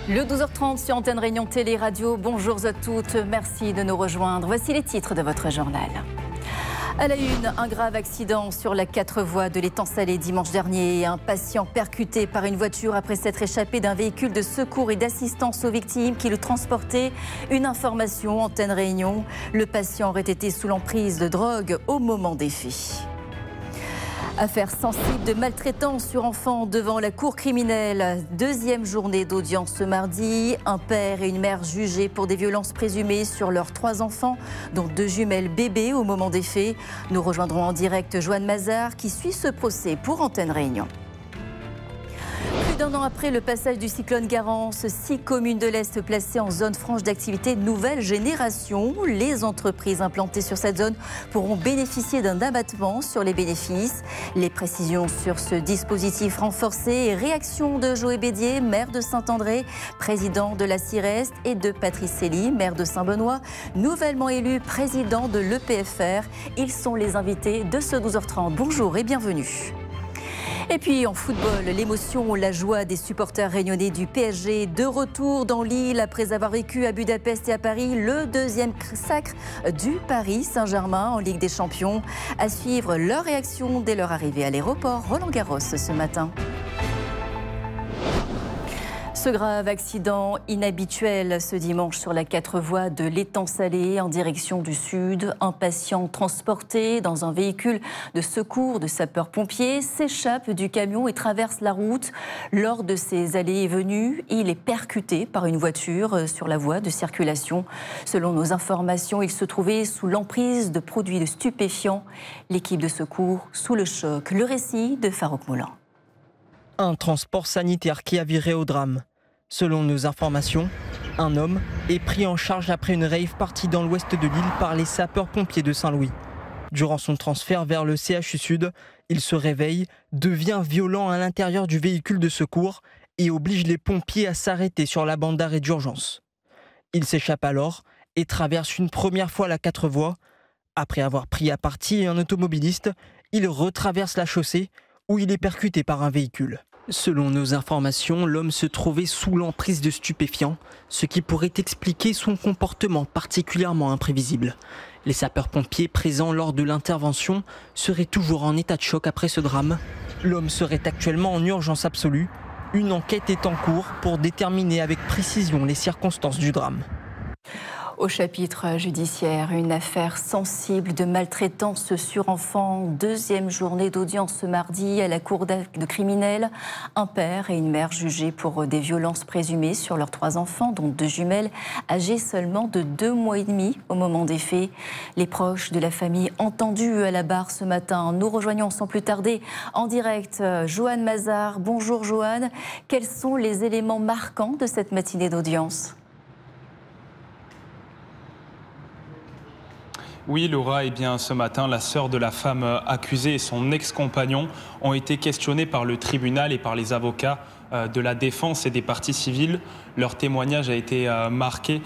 Le 12h30 sur Antenne Réunion Télé Radio. Bonjour à toutes, merci de nous rejoindre. Voici les titres de votre journal. À la une, un grave accident sur la 4 voies de l'étang Salé dimanche dernier. Un patient percuté par une voiture après s'être échappé d'un véhicule de secours et d'assistance aux victimes qui le transportait. Une information, Antenne Réunion. Le patient aurait été sous l'emprise de drogue au moment des faits. Affaire sensible de maltraitance sur enfants devant la cour criminelle. Deuxième journée d'audience ce mardi. Un père et une mère jugés pour des violences présumées sur leurs 3 enfants, dont 2 jumelles bébés au moment des faits. Nous rejoindrons en direct Joanne Mazard qui suit ce procès pour Antenne Réunion. Plus d'un an après le passage du cyclone Garance, 6 communes de l'Est placées en zone franche d'activité nouvelle génération. Les entreprises implantées sur cette zone pourront bénéficier d'un abattement sur les bénéfices. Les précisions sur ce dispositif renforcé et réaction de Joël Bédier, maire de Saint-André, président de la CIREST, et de Patrice Célie, maire de Saint-Benoît, nouvellement élu président de l'EPFR. Ils sont les invités de ce 12h30. Bonjour et bienvenue. Et puis en football, l'émotion, la joie des supporters réunionnais du PSG de retour dans l'île après avoir vécu à Budapest et à Paris le deuxième sacre du Paris Saint-Germain en Ligue des Champions. À suivre leur réaction dès leur arrivée à l'aéroport Roland-Garros ce matin. Ce grave accident inhabituel ce dimanche sur la 4 voies de l'étang Salé en direction du sud. Un patient transporté dans un véhicule de secours de sapeurs-pompiers s'échappe du camion et traverse la route. Lors de ses allées et venues, il est percuté par une voiture sur la voie de circulation. Selon nos informations, il se trouvait sous l'emprise de produits stupéfiants. L'équipe de secours sous le choc. Le récit de Farouk Moulin. Un transport sanitaire qui a viré au drame. Selon nos informations, un homme est pris en charge après une rave partie dans l'ouest de l'île par les sapeurs-pompiers de Saint-Louis. Durant son transfert vers le CHU Sud, il se réveille, devient violent à l'intérieur du véhicule de secours et oblige les pompiers à s'arrêter sur la bande d'arrêt d'urgence. Il s'échappe alors et traverse une première fois la 4 voies. Après avoir pris à partie un automobiliste, il retraverse la chaussée où il est percuté par un véhicule. Selon nos informations, l'homme se trouvait sous l'emprise de stupéfiants, ce qui pourrait expliquer son comportement particulièrement imprévisible. Les sapeurs-pompiers présents lors de l'intervention seraient toujours en état de choc après ce drame. L'homme serait actuellement en urgence absolue. Une enquête est en cours pour déterminer avec précision les circonstances du drame. Au chapitre judiciaire, une affaire sensible de maltraitance sur enfants. Deuxième journée d'audience ce mardi à la cour de criminel. Un père et une mère jugés pour des violences présumées sur leurs 3 enfants, dont 2 jumelles âgées seulement de 2 mois et demi au moment des faits. Les proches de la famille entendus à la barre ce matin. Nous rejoignons sans plus tarder en direct Joanne Mazard. Bonjour Joanne. Quels sont les éléments marquants de cette matinée d'audience ? Oui, Laura, ce matin, la sœur de la femme accusée et son ex-compagnon ont été questionnés par le tribunal et par les avocats de la défense et des parties civiles. Leur témoignage a été marqué